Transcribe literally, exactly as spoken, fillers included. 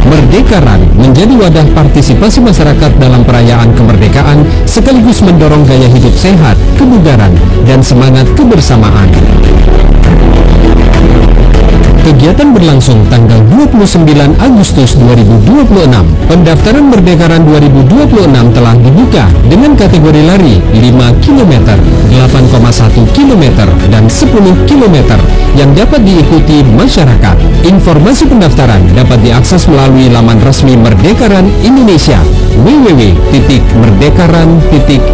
Merdekaran menjadi wadah partisipasi masyarakat dalam perayaan kemerdekaan sekaligus mendorong gaya hidup sehat, kebugaran, dan semangat kebersamaan. Kegiatan berlangsung tanggal dua puluh sembilan Agustus dua ribu dua puluh enam. Pendaftaran Merdekaran dua ribu dua puluh enam telah dibuka dengan kategori lari lima kilometer, delapan koma satu kilometer, dan sepuluh kilometer yang dapat diikuti masyarakat. Informasi pendaftaran dapat diakses melalui laman resmi Merdekaran Indonesia w w w titik merdekaran titik